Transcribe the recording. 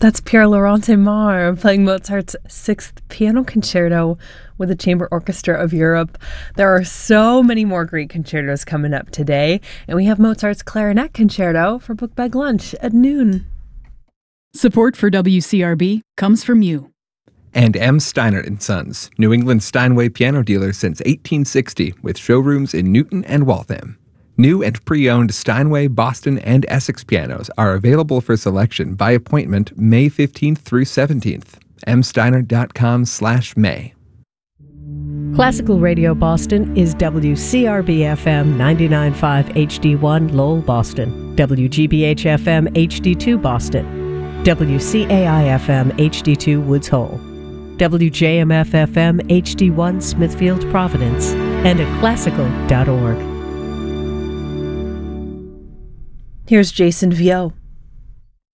That's Pierre Laurent Aimard playing Mozart's Sixth Piano Concerto with the Chamber Orchestra of Europe. There are so many more great concertos coming up today, and we have Mozart's Clarinet Concerto for Book Bag Lunch at noon. Support for WCRB comes from you. And M. Steiner & Sons, New England Steinway piano dealer since 1860, with showrooms in Newton and Waltham. New and pre-owned Steinway, Boston, and Essex pianos are available for selection by appointment May 15th through 17th. msteiner.com/May. Classical Radio Boston is WCRB-FM 99.5 HD1 Lowell, Boston, WGBH-FM HD2 Boston, WCAI-FM HD2 Woods Hole, WJMF-FM HD1 Smithfield, Providence, and at classical.org. Here's Jason Viau.